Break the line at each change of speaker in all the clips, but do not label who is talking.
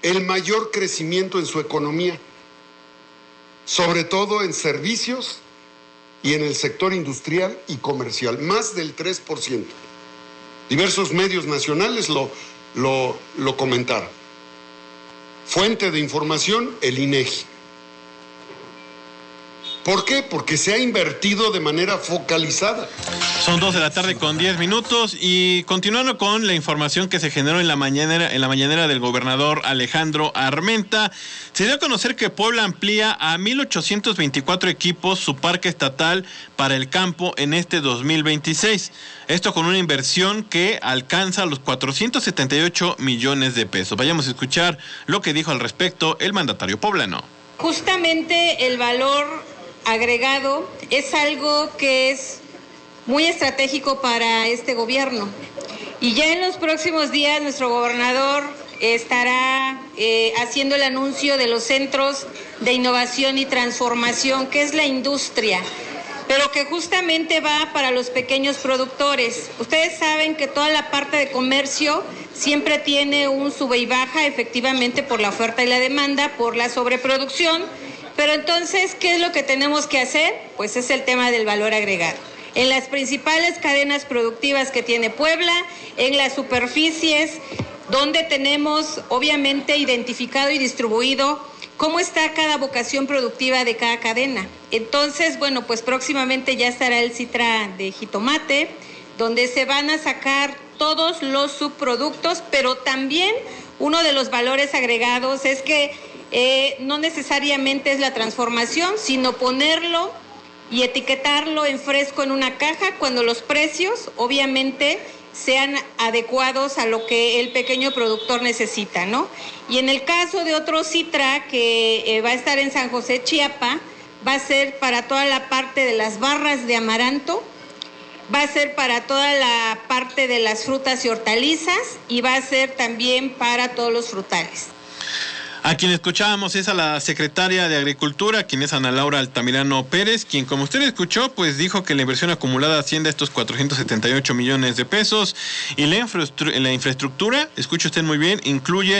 el mayor crecimiento en su economía, sobre todo en servicios y en el sector industrial y comercial, más del 3%. Diversos medios nacionales lo comentaron. Fuente de información, el INEGI. ¿Por qué? Porque se ha invertido de manera focalizada.
Son 2:10 p.m. y continuando con la información que se generó en la mañanera del gobernador Alejandro Armenta, se dio a conocer que Puebla amplía a 1,824 equipos su parque estatal para el campo en este 2026. Esto con una inversión que alcanza los 478 millones de pesos. Vayamos a escuchar lo que dijo al respecto el mandatario poblano.
Justamente el valor agregado es algo que es muy estratégico para este gobierno. Y ya en los próximos días nuestro gobernador estará haciendo el anuncio de los centros de innovación y transformación, que es la industria, pero que justamente va para los pequeños productores. Ustedes saben que toda la parte de comercio siempre tiene un sube y baja, efectivamente por la oferta y la demanda, por la sobreproducción. Pero entonces, ¿qué es lo que tenemos que hacer? Pues es el tema del valor agregado. En las principales cadenas productivas que tiene Puebla, en las superficies, donde tenemos obviamente identificado y distribuido cómo está cada vocación productiva de cada cadena. Entonces, bueno, pues próximamente ya estará el Citra de jitomate, donde se van a sacar todos los subproductos, pero también uno de los valores agregados es que no necesariamente es la transformación, sino ponerlo y etiquetarlo en fresco en una caja cuando los precios obviamente sean adecuados a lo que el pequeño productor necesita, ¿no? Y en el caso de otro Citra que va a estar en San José, Chiapa, va a ser para toda la parte de las barras de amaranto, va a ser para toda la parte de las frutas y hortalizas y va a ser también para todos los frutales.
A quien escuchábamos es a la secretaria de Agricultura, quien es Ana Laura Altamirano Pérez, quien, como usted escuchó, pues dijo que la inversión acumulada asciende a estos 478 millones de pesos y la infraestructura, escuche usted muy bien, incluye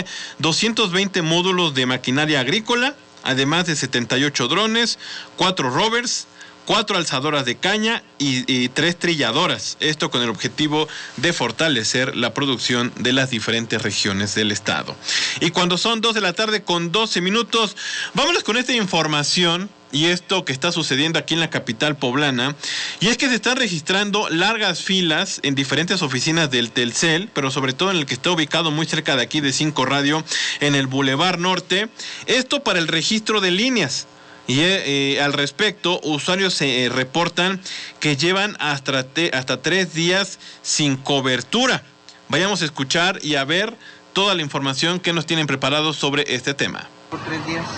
220 módulos de maquinaria agrícola, además de 78 drones, 4 rovers, 4 alzadoras de caña y 3 trilladoras. Esto con el objetivo de fortalecer la producción de las diferentes regiones del estado. Y cuando son 2:12 p.m, vámonos con esta información y esto que está sucediendo aquí en la capital poblana. Y es que se están registrando largas filas en diferentes oficinas del Telcel, pero sobre todo en el que está ubicado muy cerca de aquí de 5 Radio, en el Boulevard Norte. Esto para el registro de líneas. Y al respecto, usuarios se reportan que llevan hasta 3 días sin cobertura. Vayamos a escuchar y a ver toda la información que nos tienen preparado sobre este tema.
Por 3 días.